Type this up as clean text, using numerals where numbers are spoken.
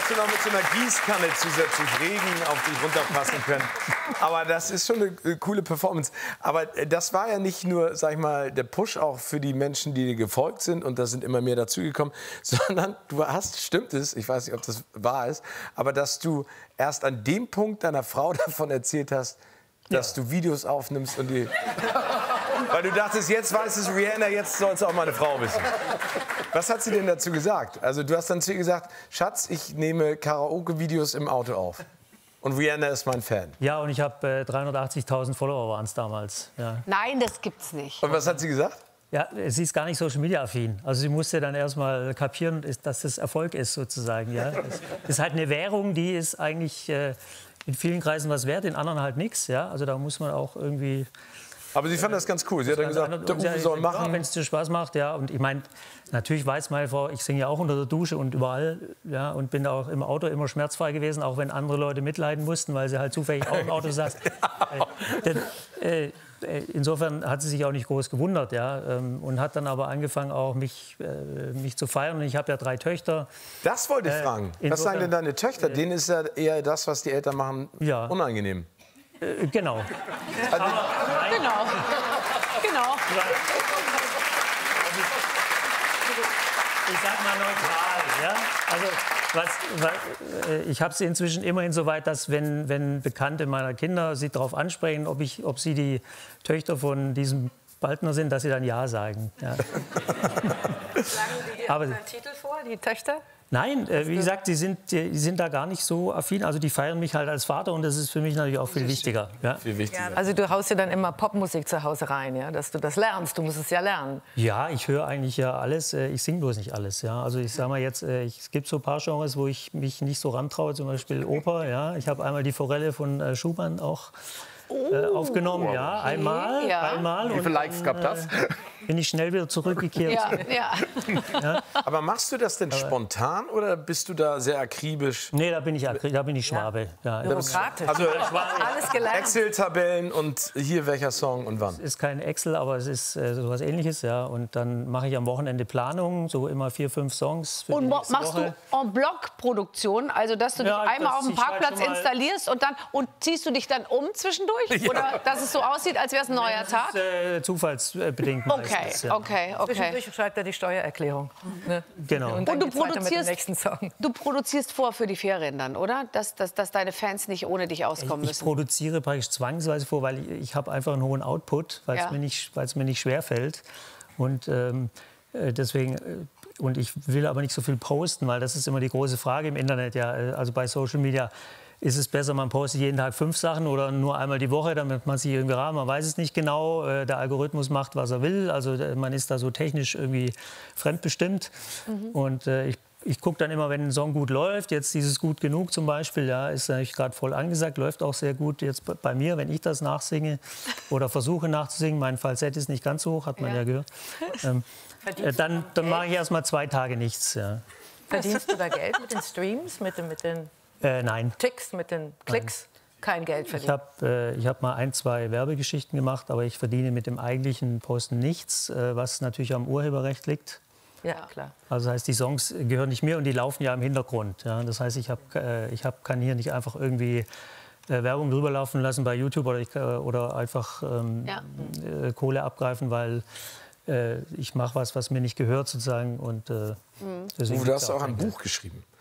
dass du noch mit so einer Gießkanne zusätzlich Regen auf dich runterpassen können. Aber das ist schon eine coole Performance. Aber das war ja nicht nur, sag ich mal, der Push auch für die Menschen, die dir gefolgt sind, und da sind immer mehr dazugekommen, sondern du hast, stimmt es, ich weiß nicht, ob das wahr ist, aber dass du erst an dem Punkt deiner Frau davon erzählt hast, dass du Videos aufnimmst und die... Weil du dachtest, jetzt weiß es Rihanna, jetzt soll es auch meine Frau wissen. Was hat sie denn dazu gesagt? Also du hast dann zu ihr gesagt, Schatz, ich nehme Karaoke-Videos im Auto auf. Und Rihanna ist mein Fan. Ja, und ich habe 380.000 Follower waren es damals. Ja. Nein, das gibt's nicht. Und was hat sie gesagt? Ja, sie ist gar nicht Social Media affin. Also sie musste dann erstmal kapieren, dass das Erfolg ist sozusagen. Ja. Das ist halt eine Währung, die ist eigentlich in vielen Kreisen was wert, in anderen halt nichts. Ja. Also da muss man auch irgendwie... Aber sie fand das ganz cool. Sie hat dann gesagt, der Uwe soll machen. Ja, wenn es dir Spaß macht, ja. Und ich meine, natürlich weiß meine Frau, ich singe ja auch unter der Dusche und überall, ja. Und bin auch im Auto immer schmerzfrei gewesen, auch wenn andere Leute mitleiden mussten, weil sie halt zufällig auch im Auto saß. Insofern hat sie sich auch nicht groß gewundert, ja. Und hat dann aber angefangen, auch mich zu feiern. Und ich habe ja 3 Töchter. Das wollte ich fragen. Was sagen denn deine Töchter? Denen ist ja eher das, was die Eltern machen, unangenehm. Genau. Also, Genau. Ich sag mal neutral, ja. Also ich habe sie inzwischen immerhin so weit, dass wenn Bekannte meiner Kinder sie darauf ansprechen, ob sie die Töchter von diesem Baldner sind, dass sie dann ja sagen. Ja. Schlagen die dir einen Titel vor, die Töchter? Nein, wie gesagt, die sind da gar nicht so affin. Also die feiern mich halt als Vater und das ist für mich natürlich auch viel wichtiger. Ja? viel wichtiger. Also du haust dir dann immer Popmusik zu Hause rein, ja? Dass du das lernst. Du musst es ja lernen. Ja, ich höre eigentlich ja alles. Ich singe bloß nicht alles. Ja? Also ich sage mal jetzt, es gibt so ein paar Genres, wo ich mich nicht so rantraue. Zum Beispiel Oper. Ja? Ich habe einmal die Forelle von Schumann auch aufgenommen. Okay. Ja, einmal. Wie viele Likes gab das? Bin ich schnell wieder zurückgekehrt. Ja. Aber machst du das denn spontan oder bist du da sehr akribisch? Nee, da bin ich Schwabe. Ja. Bürokratisch. Also alles gelernt. Excel-Tabellen und hier welcher Song und wann? Es ist kein Excel, aber es ist sowas Ähnliches. Ja. Und dann mache ich am Wochenende Planung, so immer 4, 5 Songs für Und die nächste machst Woche. du En-Bloc-Produktion, also dass du dich einmal auf dem Parkplatz installierst und ziehst du dich dann um zwischendurch? Ja. Oder dass es so aussieht, als wäre es ein neuer Tag? Das ist, zufallsbedingt meistens, ja. Okay. Zwischendurch schreibt er die Steuererklärung. Ne? Genau. Und dann geht's weiter mit dem nächsten Song. Du produzierst vor für die Ferien dann, oder? Dass deine Fans nicht ohne dich auskommen Ich müssen. produziere praktisch zwangsweise vor, weil ich habe einfach einen hohen Output, weil es mir nicht schwerfällt. Und deswegen... Und ich will aber nicht so viel posten, weil das ist immer die große Frage im Internet. Ja. Also bei Social Media ist es besser, man postet jeden Tag 5 Sachen oder nur einmal die Woche, damit man sich irgendwie man weiß es nicht genau. Der Algorithmus macht, was er will. Also man ist da so technisch irgendwie fremdbestimmt. Und ich gucke dann immer, wenn ein Song gut läuft, jetzt dieses Gut genug zum Beispiel, ja, ist eigentlich gerade voll angesagt, läuft auch sehr gut jetzt bei mir, wenn ich das nachsinge oder versuche nachzusingen. Mein Falsett ist nicht ganz so hoch, hat man ja gehört. Dann mache ich erst mal 2 Tage nichts. Ja. Verdienst du da Geld mit den Streams, mit den nein. Ticks, mit den Klicks? Kein Geld Ich verdienen? hab mal 1, 2 Werbegeschichten gemacht, aber ich verdiene mit dem eigentlichen Posten nichts, was natürlich am Urheberrecht liegt. Ja, klar. Also das heißt, die Songs gehören nicht mir und die laufen ja im Hintergrund. Ja. Das heißt, ich kann hier nicht einfach irgendwie Werbung drüber laufen lassen bei YouTube oder einfach Kohle abgreifen, weil ich mache was mir nicht gehört sozusagen. Und deswegen Du hast auch ein Buch geschrieben.